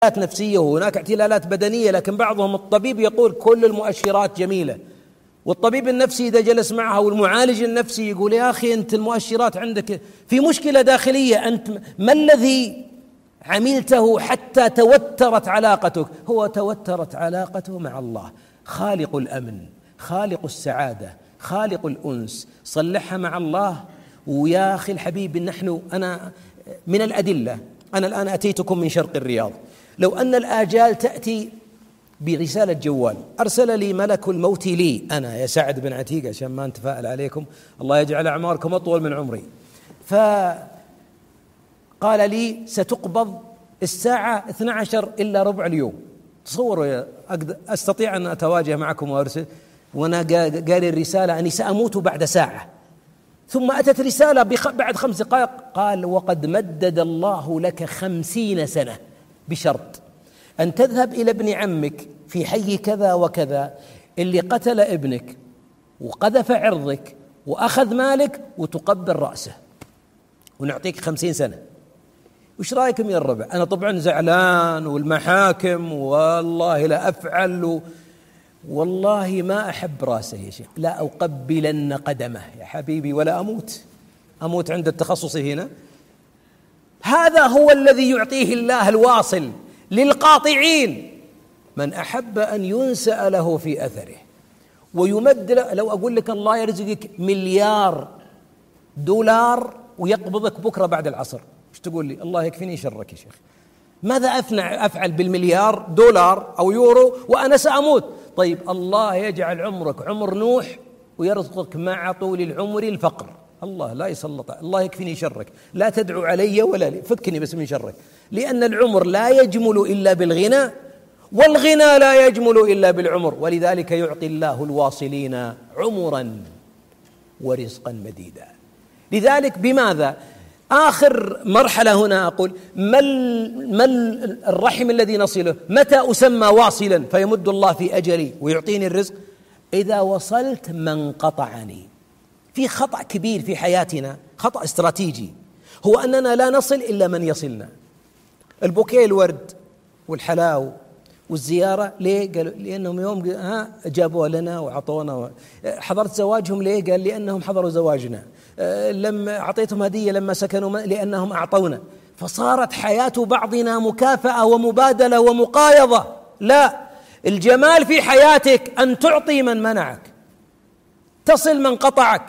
نفسية وهناك اعتلالات بدنية، لكن بعضهم الطبيب يقول كل المؤشرات جميلة، والطبيب النفسي إذا جلس معها والمعالج النفسي يقول يا أخي أنت المؤشرات عندك في مشكلة داخلية، أنت ما الذي عملته حتى توترت علاقتك؟ هو توترت علاقته مع الله، خالق الأمن، خالق السعادة، خالق الأنس، صلحها مع الله. ويا أخي الحبيب أنا من الأدلة، أنا الآن أتيتكم من شرق الرياض، لو أن الآجال تأتي برسالة جوال، أرسل لي ملك الموت لي أنا يا سعد بن عتيق، عشان ما نتفائل عليكم، الله يجعل أعماركم أطول من عمري، فقال لي ستقبض الساعة 12 إلا ربع اليوم. تصوروا أستطيع أن أتواجه معكم وأرسل، وأنا قال الرسالة أني سأموت بعد ساعة، ثم أتت رسالة بعد 5 دقائق قال وقد مدد الله لك 50 سنة بشرط أن تذهب إلى ابن عمك في حي كذا وكذا اللي قتل ابنك وقذف عرضك وأخذ مالك وتقبل رأسه ونعطيك 50 سنة. وش رأيكم يا الربع؟ أنا طبعا زعلان والمحاكم والله لا أفعل، والله ما أحب رأسه يا شيخ، لا أقبلن قدمه يا حبيبي ولا أموت عند التخصص هنا. هذا هو الذي يعطيه الله الواصل للقاطعين، من أحب أن ينسأ له في أثره ويمد له. لو أقول لك الله يرزقك $1,000,000 ويقبضك بكرة بعد العصر، ايش تقول لي؟ الله يكفيني شرك يا شيخ، ماذا أفعل $1,000,000 أو يورو وأنا سأموت؟ طيب الله يجعل عمرك عمر نوح ويرزقك مع طول العمر الفقر. الله لا يسلط، الله يكفيني شرك، لا تدعو علي ولا لي، فكني بس من شرك، لأن العمر لا يجمل إلا بالغنى، والغنى لا يجمل إلا بالعمر، ولذلك يعطي الله الواصلين عمرا ورزقا مديدا. لذلك بماذا؟ آخر مرحلة هنا أقول ما الرحم الذي نصله؟ متى أسمى واصلا فيمد الله في أجري ويعطيني الرزق؟ إذا وصلت من قطعني. في خطأ كبير في حياتنا، خطأ استراتيجي، هو أننا لا نصل إلا من يصلنا. البوكيه الورد والحلاو والزيارة ليه؟ قالوا لأنهم يوم جابوها لنا وعطونا. حضرت زواجهم ليه؟ قال لأنهم حضروا زواجنا. لما أعطيتهم هدية لما سكنوا لأنهم أعطونا. فصارت حياة بعضنا مكافأة ومبادلة ومقايضة. لا، الجمال في حياتك أن تعطي من منعك، تصل من قطعك،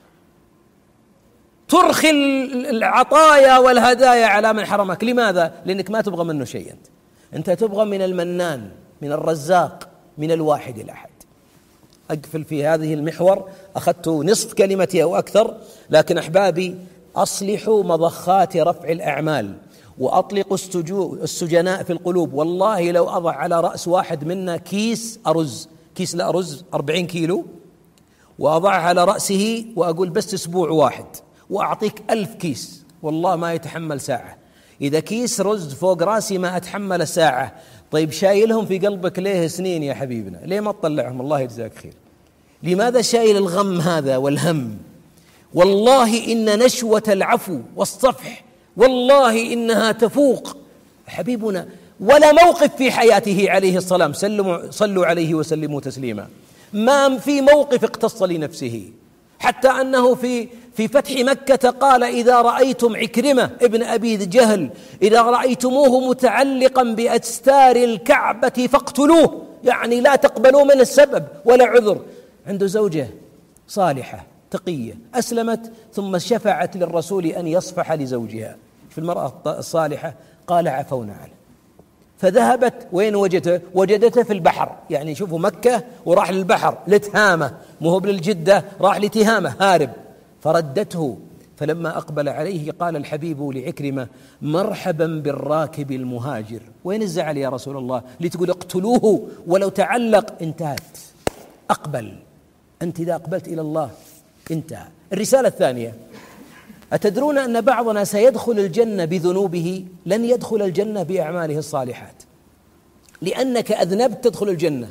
ترخي العطايا والهدايا على من حرمك. لماذا؟ لأنك ما تبغى منه شيء، أنت تبغى من المنان، من الرزاق، من الواحد الأحد. أقفل في هذه المحور، أخذت نصف كلمتي أو أكثر، لكن أحبابي أصلحوا مضخات رفع الأعمال وأطلقوا السجناء في القلوب. والله لو أضع على رأس واحد منا كيس أرز 40 كيلو وأضعه على رأسه وأقول بس أسبوع واحد وأعطيك 1000 كيس، والله ما يتحمل ساعة. إذا كيس رز فوق راسي ما أتحمل ساعة. طيب شايلهم في قلبك ليه سنين يا حبيبنا؟ ليه ما تطلعهم؟ الله يجزاك خير. لماذا شايل الغم هذا والهم؟ والله إن نشوة العفو والصفح والله إنها تفوق حبيبنا ولا موقف في حياته عليه السلام، صلوا عليه وسلموا تسليما، ما في موقف اقتص لنفسه، حتى أنه في فتح مكة قال إذا رأيتم عكرمة ابن أبي جهل إذا رأيتموه متعلقا بأستار الكعبة فاقتلوه، يعني لا تقبلوا من السبب ولا عذر. عنده زوجة صالحة تقية أسلمت ثم شفعت للرسول أن يصفح لزوجها. في المرأة الصالحة قال عفونا عنه. فذهبت وين وجدته في البحر، يعني شوفوا مكة وراح للبحر لتهامة، مو للجدة، راح لتهامة هارب. فردته، فلما أقبل عليه قال الحبيب لعكرمة مرحبا بالراكب المهاجر. وين الزعل يا رسول الله؟ لتقول اقتلوه ولو تعلق؟ انتهت. أقبل، أنت إذا أقبلت إلى الله انتهى. الرسالة الثانية، أتدرون أن بعضنا سيدخل الجنة بذنوبه، لن يدخل الجنة بأعماله الصالحات، لأنك أذنبت تدخل الجنة.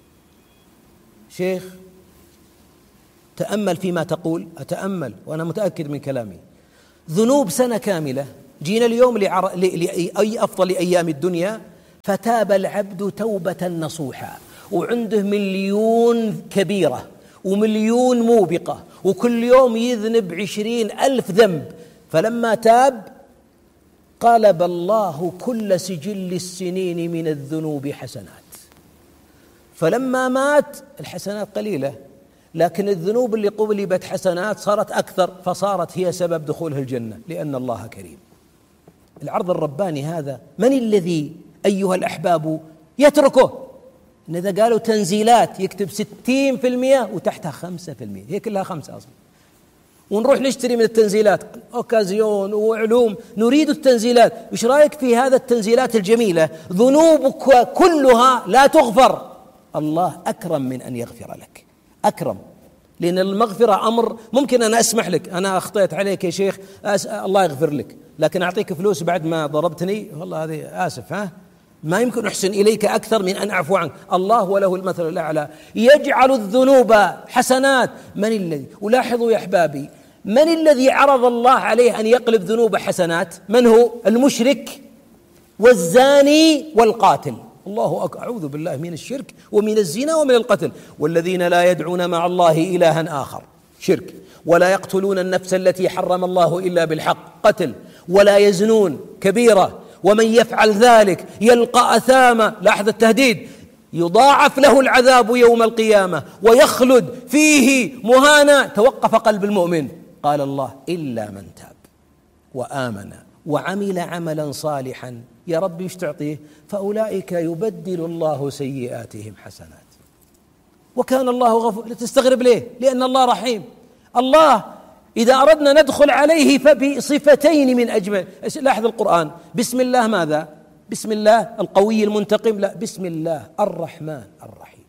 شيخ تأمل فيما تقول، أتأمل وأنا متأكد من كلامي. ذنوب سنة كاملة، جينا اليوم لأي أفضل أيام الدنيا فتاب العبد توبة نصوحا، وعنده 1,000,000 كبيرة و1,000,000 موبقة، وكل يوم يذنب 20,000 ذنب، فلما تاب قلب الله كل سجل السنين من الذنوب حسنات، فلما مات الحسنات قليلة، لكن الذنوب اللي قبلت حسنات صارت أكثر، فصارت هي سبب دخوله الجنة، لأن الله كريم. العرض الرباني هذا من الذي أيها الأحباب يتركه؟ إن إذا قالوا تنزيلات يكتب 60% وتحتها 5%، هي كلها 5 أصلا، ونروح نشتري من التنزيلات أوكازيون وعلوم، نريد التنزيلات. إيش رأيك في هذا التنزيلات الجميلة؟ ذنوبك كلها لا تغفر، الله أكرم من أن يغفر لك، أكرم، لأن المغفرة أمر ممكن أنا أسمح لك، أنا أخطيت عليك يا شيخ الله يغفر لك، لكن أعطيك فلوس بعد ما ضربتني، والله هذه آسف، ما يمكن أحسن إليك أكثر من أن أعفو عنك. الله وله المثل الأعلى، يجعل الذنوب حسنات. من الذي، ولاحظوا يا أحبابي، من الذي عرض الله عليه أن يقلب ذنوب حسنات؟ من هو؟ المشرك والزاني والقاتل. الله أعوذ بالله من الشرك ومن الزنا ومن القتل. والذين لا يدعون مع الله إلها آخر، شرك، ولا يقتلون النفس التي حرم الله إلا بالحق، قتل، ولا يزنون، كبيرة، ومن يفعل ذلك يلقى أثاما، لاحظ التهديد، يضاعف له العذاب يوم القيامة ويخلد فيه مهانا. توقف قلب المؤمن، قال الله إلا من تاب وآمن وعمل عملا صالحا، يا رب ايش تعطيه؟ فأولئك يبدل الله سيئاتهم حسنات، وكان الله غفور. تستغرب ليه؟ لأن الله رحيم. الله إذا أردنا ندخل عليه فبصفتين من أجمل. لاحظ القرآن، بسم الله ماذا؟ بسم الله القوي المنتقم؟ لا، بسم الله الرحمن الرحيم.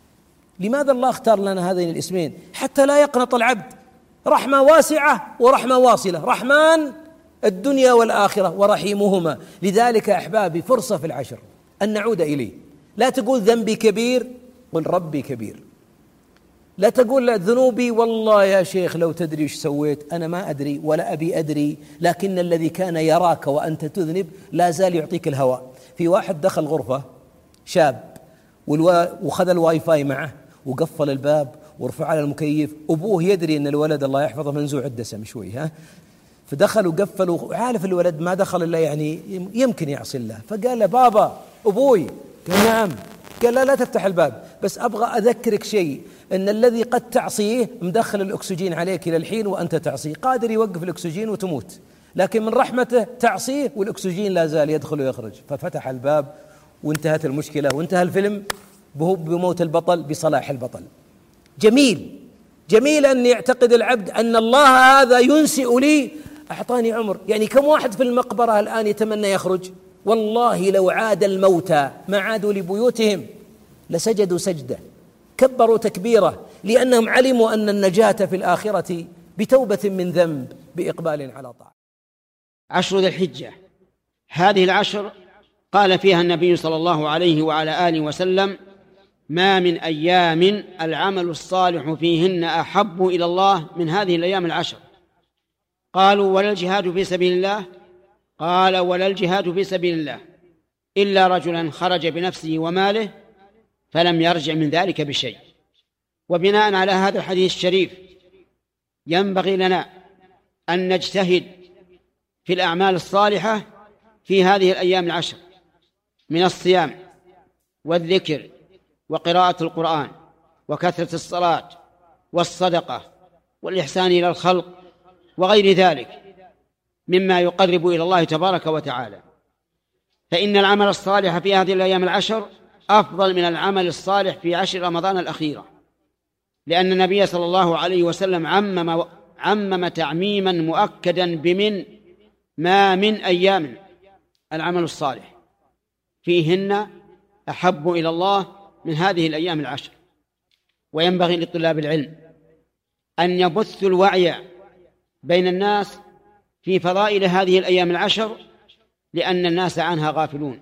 لماذا الله اختار لنا هذين الاسمين؟ حتى لا يقنط العبد. رحمة واسعة ورحمة واصلة، رحمن الدنيا والآخرة ورحيمهما. لذلك أحبابي فرصة في العشر أن نعود إليه. لا تقول ذنبي كبير، قل ربي كبير. لا تقول ذنوبي والله يا شيخ لو تدري ايش سويت، أنا ما أدري ولا أبي أدري، لكن الذي كان يراك وأنت تذنب لا زال يعطيك الهواء. في واحد دخل غرفة شاب وخذ الواي فاي معه وقفل الباب ورفع على المكيف، أبوه يدري أن الولد الله يحفظه منزوع الدسم شوي، فدخل وقفل، وعارف الولد ما دخل إلا يعني يمكن يعصي الله، فقال له بابا أبوي، قال نعم، قال لا تفتح الباب، بس أبغى أذكرك شيء، أن الذي قد تعصيه مدخل الأكسجين عليك إلى الحين وأنت تعصيه، قادر يوقف الأكسجين وتموت، لكن من رحمته تعصيه والأكسجين لا زال يدخل ويخرج. ففتح الباب وانتهت المشكلة وانتهى الفيلم بموت البطل بصلاح البطل. جميل، جميل أن يعتقد العبد أن الله هذا ينسئ لي، أعطاني عمر. يعني كم واحد في المقبرة الآن يتمنى يخرج؟ والله لو عاد الموتى ما عادوا لبيوتهم لسجدوا سجدة، كبروا تكبيرة، لأنهم علموا أن النجاة في الآخرة بتوبة من ذنب، بإقبال على طاعة. 10 ذي الحجة، هذه العشر قال فيها النبي صلى الله عليه وعلى آله وسلم: ما من أيام العمل الصالح فيهن أحب إلى الله من هذه الأيام العشر. قالوا: ولا الجهاد في سبيل الله؟ قال: ولا الجهاد في سبيل الله إلا رجلا خرج بنفسه وماله فلم يرجع من ذلك بشيء. وبناء على هذا الحديث الشريف ينبغي لنا أن نجتهد في الأعمال الصالحة في هذه الأيام العشر، من الصيام والذكر وقراءة القرآن وكثرة الصلاة والصدقة والإحسان إلى الخلق وغير ذلك مما يقرب إلى الله تبارك وتعالى. فإن العمل الصالح في هذه الأيام العشر أفضل من العمل الصالح في 10 رمضان الأخيرة، لأن النبي صلى الله عليه وسلم عمم تعميما مؤكدا بمن ما من أيام العمل الصالح فيهن أحب إلى الله من هذه الأيام العشر. وينبغي لطلاب العلم أن يبثوا الوعي بين الناس في فضائل هذه الأيام العشر، لأن الناس عنها غافلون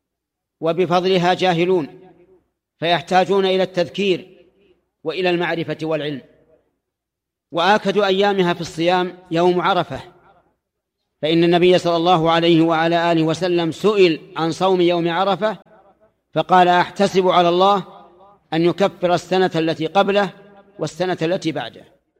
وبفضلها جاهلون، فيحتاجون إلى التذكير وإلى المعرفة والعلم. وآكد أيامها في الصيام يوم عرفة، فإن النبي صلى الله عليه وعلى آله وسلم سئل عن صوم يوم عرفة فقال: أحتسب على الله أن يكفر السنة التي قبله والسنة التي بعده.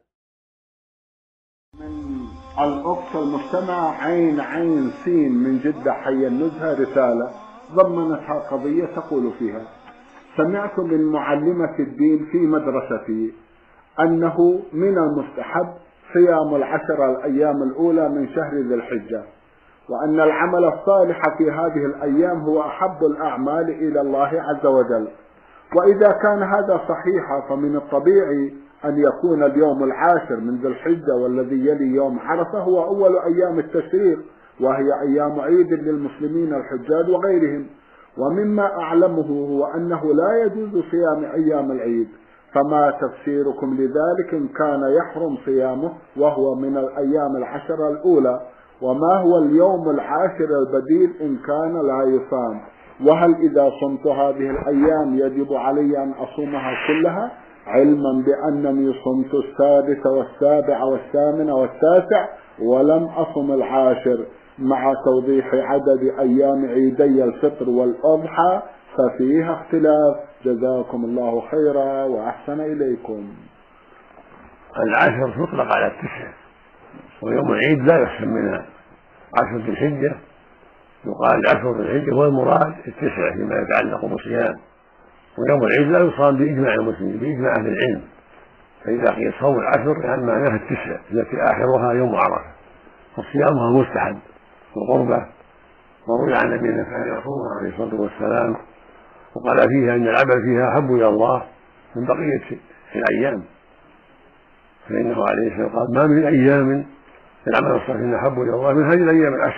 من الأخت المجتمع عين سين من جدة حي النزهة رسالة ضمنتها قضية تقول فيها: سمعت من معلمة الدين في مدرستي أنه من المستحب صيام العشر الأيام الأولى من شهر ذي الحجة، وأن العمل الصالح في هذه الأيام هو أحب الأعمال إلى الله عز وجل. وإذا كان هذا صحيحا فمن الطبيعي أن يكون اليوم العاشر من ذي الحجة والذي يلي يوم عرفة هو أول أيام التشريق، وهي أيام عيد للمسلمين الحجاج وغيرهم. ومما أعلمه هو أنه لا يجوز صيام أيام العيد، فما تفسيركم لذلك إن كان يحرم صيامه وهو من الأيام العشر الأولى؟ وما هو اليوم العاشر البديل إن كان لا يصام؟ وهل إذا صمت هذه الأيام يجب علي أن أصومها كلها، علما بأنني صمت السادس والسابع والثامن والتاسع ولم أصم العاشر، مع توضيح عدد أيام عيدي الفطر والأضحى ففيها اختلاف؟ جزاكم الله خيرا وأحسن إليكم. العشر تطلق على التسع، ويوم العيد لا يحسن منها. عشر ذي الحجة يقال عشر ذي الحجة هو المراد التسع فيما يتعلق بالصيام، ويوم العيد لا يصام بإجماع المسلمين بإجماع أهل العلم. فإذا قيل صوم العشر يعني معناها التسع التي آخرها يوم عرفة، وصيامها مستحب وقربة. وروي عن نبينا كان يصومها عليه الصلاة والسلام وقال فيها إن العمل فيها أحب إلى الله من بقية الأيام، فإنه عليه الصلاة والسلام قال: ما من أيام العمل الصالح أحب إلى الله من هذه الأيام العشر.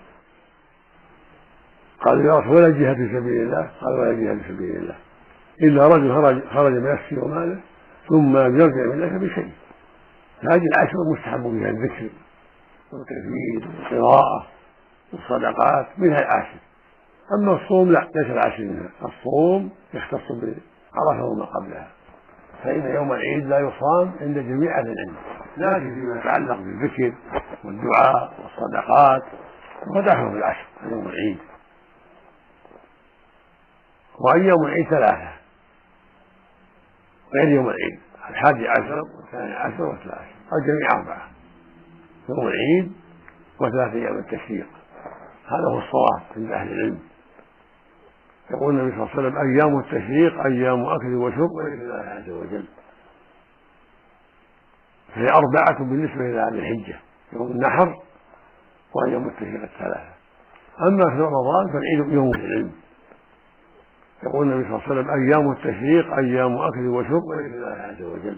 قال: يا رسول ولا جهاد في سبيل الله؟ قال: ولا جهاد في سبيل الله إلا رجل خرج بنفسه وماله ثم يرجع من ذلك بشيء. هذه العشر مستحب فيها الذكر والتكبير والقراءة والصدقات منها العاشر. أما الصوم لا، ليس العاشر منها. الصوم يختص بعرفة وما قبلها، فإن يوم العيد لا يصام عند جميع أهل العلم، لكن فيما يتعلق بالذكر والدعاء والصدقات ودخلوا في العشر يوم العيد. وأيام العيد ثلاثة غير يوم العيد: 11 و12 و13، الجميع 4: يوم العيد و3 أيام التشريق. هذا هو الصواب عند أهل العلم. يقول النبي صلى الله عليه وسلم: أيام التشريق أيام أكل وشرب ولذكر الله عز وجل. فهي 4 بالنسبة إلى ذي الحجة: يوم النحر وأيام التشريق 3. أما في رمضان فالعيد يوم العلم. يقول النبي صلى الله عليه وسلم: أيام التشريق أيام أكل وشرب ولذكر الله عز وجل.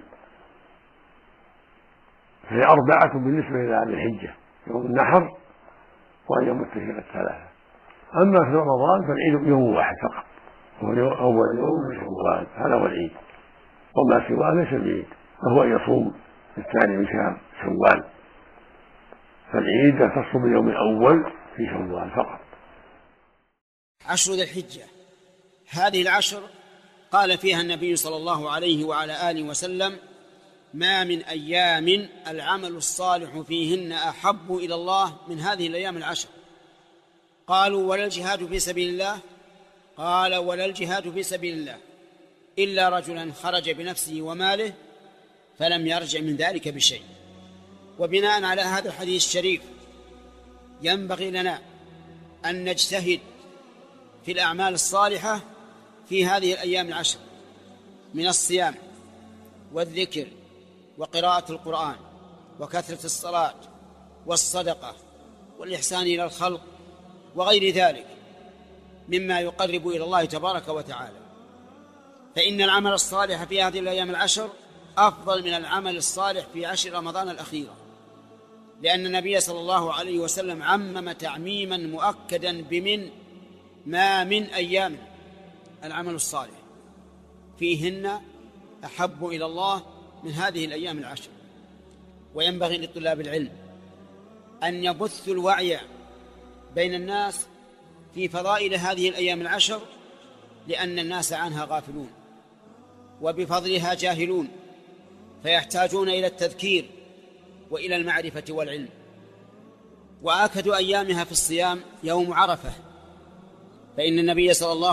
فهي 4 بالنسبة إلى ذي الحجة: يوم النحر وأيام التشريق 3. أما في رمضان فالعيد يوم واحد فقط، وهو أول يوم من شوال، هذا هو العيد. وما سواه ليس العيد، فهو يصوم الثاني من شهر شوال. فالعيد يختص باليوم الأول في شوال فقط. عشر ذي الحجة، هذه العشر قال فيها النبي صلى الله عليه وعلى آله وسلم: ما من أيام العمل الصالح فيهن أحب إلى الله من هذه الأيام العشر. قالوا: ولا الجهاد في سبيل الله؟ قال: ولا الجهاد في سبيل الله إلا رجلا خرج بنفسه وماله فلم يرجع من ذلك بشيء. وبناء على هذا الحديث الشريف ينبغي لنا أن نجتهد في الأعمال الصالحة في هذه الأيام العشر من الصيام والذكر وقراءة القرآن وكثرة الصلاة والصدقة والإحسان إلى الخلق وغير ذلك مما يقرب إلى الله تبارك وتعالى. فإن العمل الصالح في هذه الأيام العشر أفضل من العمل الصالح في 10 رمضان الأخيرة، لأن النبي صلى الله عليه وسلم عمم تعميما مؤكدا ما من أيام العمل الصالح فيهن أحب إلى الله من هذه الأيام العشر. وينبغي لطلاب العلم أن يبثوا الوعي بين الناس في فضائل هذه الأيام العشر، لأن الناس عنها غافلون وبفضلها جاهلون، فيحتاجون إلى التذكير وإلى المعرفة والعلم. وآكد أيامها في الصيام يوم عرفة، فإن النبي صلى الله